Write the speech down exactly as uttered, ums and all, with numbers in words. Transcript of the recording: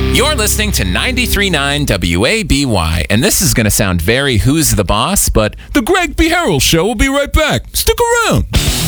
You're listening to ninety-three point nine W A B Y, and this is going to sound very Who's the Boss, but the Greg B. Harrell Show will be right back. Stick around.